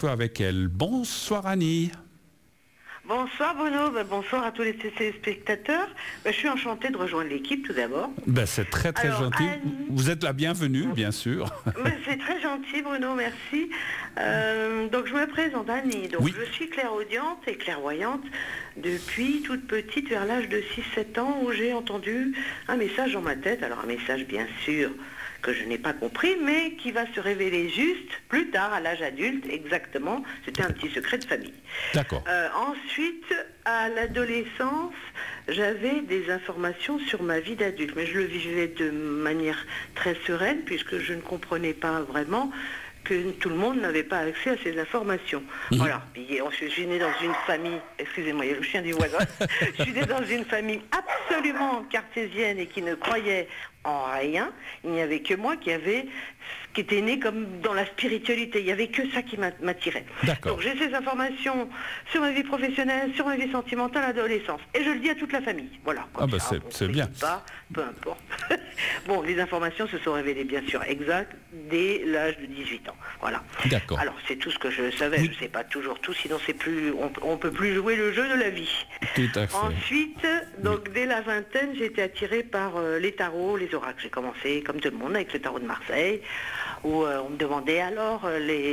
peu avec elle. Bonsoir Annie. Bonsoir Bruno, bonsoir à tous les téléspectateurs. Je suis enchantée de rejoindre l'équipe tout d'abord. C'est très gentil. Vous êtes la bienvenue, bien sûr. C'est très gentil Bruno, merci. Donc je me présente Annie. Donc, je suis clairaudiente et clairvoyante depuis toute petite, vers l'âge de 6-7 ans, où j'ai entendu un message dans ma tête. Alors un message bien sûr que je n'ai pas compris, mais qui va se révéler juste plus tard, à l'âge adulte, exactement. C'était un petit secret de famille. D'accord. Ensuite, à l'adolescence, j'avais des informations sur ma vie d'adulte, mais je le vivais de manière très sereine, puisque je ne comprenais pas vraiment que tout le monde n'avait pas accès à ces informations. Voilà. Je suis née dans une famille, excusez-moi, il y a le chien du voisin, je suis née dans une famille absolument cartésienne et qui ne croyait en rien. Il n'y avait que moi qui était né comme dans la spiritualité. Il n'y avait que ça qui m'attirait. Donc j'ai ces informations sur ma vie professionnelle, sur ma vie sentimentale à l'adolescence. Et je le dis à toute la famille. Voilà. C'est bien. Pas, peu importe. Bon, les informations se sont révélées bien sûr exactes dès l'âge de 18 ans. Voilà. D'accord. Alors c'est tout ce que je savais. Je ne sais pas toujours tout, sinon c'est plus, on peut plus jouer le jeu de la vie. Tout à fait. Ensuite, donc dès la vingtaine, j'ai été attirée par les tarots, les oracles. J'ai commencé comme tout le monde avec le tarot de Marseille, où on me demandait alors,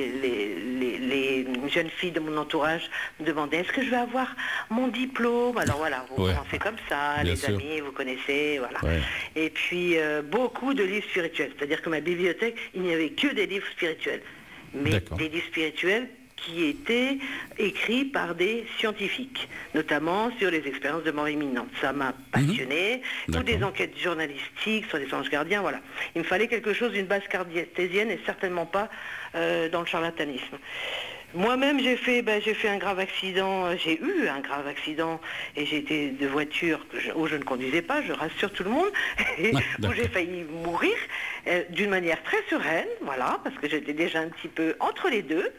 les jeunes filles de mon entourage me demandaient est-ce que je vais avoir mon diplôme. Alors voilà, vous commencez comme ça, bien les sûr. Amis, vous connaissez, voilà. Et puis beaucoup de livres spirituels, c'est-à-dire que ma bibliothèque, il n'y avait que des livres spirituels, mais des livres spirituels qui étaient écrits par des scientifiques, notamment sur les expériences de mort imminente. Ça m'a passionné, ou des enquêtes journalistiques sur les anges gardiens, voilà. Il me fallait quelque chose d'une base cartésienne et certainement pas dans le charlatanisme. Moi-même, j'ai fait un grave accident, j'ai eu un grave accident et j'ai été de voiture où je ne conduisais pas, je rassure tout le monde, et où j'ai failli mourir d'une manière très sereine, voilà, parce que j'étais déjà un petit peu entre les deux,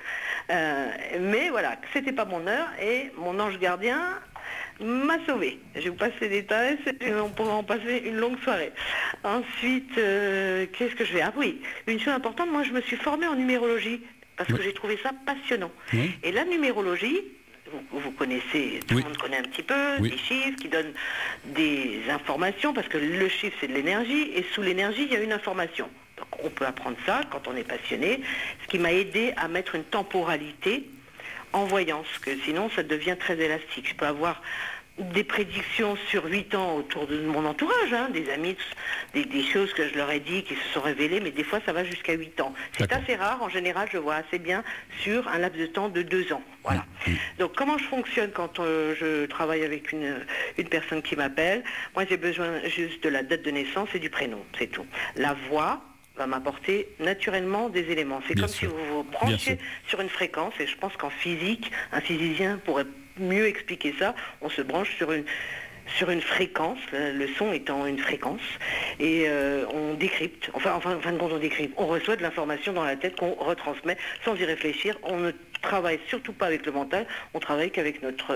mais voilà, c'était pas mon heure et mon ange gardien m'a sauvé. Je vais vous passer les détails, on pourra en passer une longue soirée. Ensuite, qu'est-ce que je vais... Ah oui, une chose importante, moi je me suis formée en numérologie, parce que j'ai trouvé ça passionnant. Et la numérologie, vous connaissez, tout le monde connaît un petit peu, des chiffres qui donnent des informations, parce que le chiffre c'est de l'énergie, et sous l'énergie il y a une information. Donc on peut apprendre ça quand on est passionné, ce qui m'a aidé à mettre une temporalité en voyance, que sinon ça devient très élastique. Je peux avoir des prédictions sur 8 ans autour de mon entourage, des amis, des choses que je leur ai dit qui se sont révélées, mais des fois ça va jusqu'à 8 ans. C'est assez rare, en général je vois assez bien sur un laps de temps de 2 ans. Voilà. Donc comment je fonctionne quand je travaille avec une personne qui m'appelle? Moi j'ai besoin juste de la date de naissance et du prénom, c'est tout. La voix va m'apporter naturellement des éléments. C'est comme si vous vous branchiez sur une fréquence, et je pense qu'en physique, un physicien pourrait mieux expliquer ça. On se branche sur une fréquence, le son étant une fréquence, et on décrypte, enfin en fin de compte on décrypte, on reçoit de l'information dans la tête qu'on retransmet sans y réfléchir. On ne travaille surtout pas avec le mental, on travaille qu'avec notre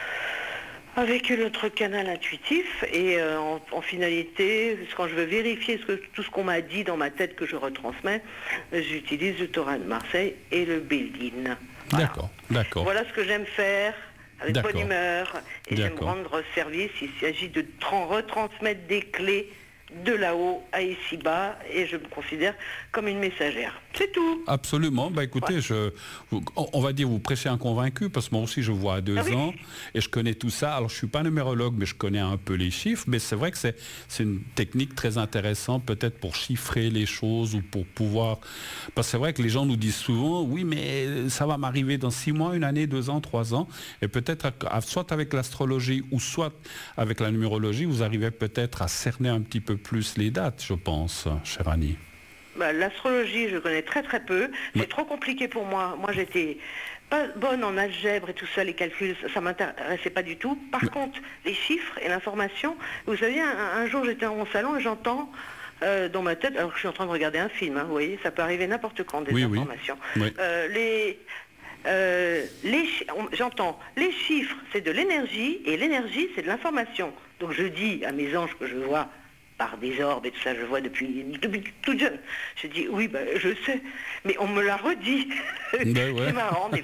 canal intuitif, et en finalité, quand je veux vérifier tout ce qu'on m'a dit dans ma tête que je retransmets, j'utilise le Torah de Marseille et le Béline. Voilà. D'accord. Voilà ce que j'aime faire, avec bonne humeur, et j'aime rendre service. Il s'agit de retransmettre des clés de là-haut à ici-bas, et je me considère comme une messagère. C'est tout. Absolument. Écoutez, on va dire, vous prêchez un convaincu, parce que moi aussi je vois à 2 ans, et je connais tout ça. Alors je suis pas numérologue, mais je connais un peu les chiffres, mais c'est vrai que c'est une technique très intéressante, peut-être pour chiffrer les choses, ou pour pouvoir... Parce que c'est vrai que les gens nous disent souvent, oui, mais ça va m'arriver dans 6 mois, 1 année, 2 ans, 3 ans, et peut-être, soit avec l'astrologie, ou soit avec la numérologie, vous arrivez peut-être à cerner un petit peu plus les dates, je pense, chère Annie. L'astrologie, je connais très très peu. C'est trop compliqué pour moi. Moi, j'étais pas bonne en algèbre et tout ça, les calculs, ça m'intéressait pas du tout. Par contre, les chiffres et l'information, vous savez, un jour j'étais dans mon salon et j'entends dans ma tête, alors que je suis en train de regarder un film, vous voyez, ça peut arriver n'importe quand, des informations. J'entends les chiffres, c'est de l'énergie, et l'énergie, c'est de l'information. Donc je dis à mes anges que je vois par des orbes et tout ça, je vois depuis toute jeune. Je dis, oui, je sais, mais on me l'a redit. C'est marrant,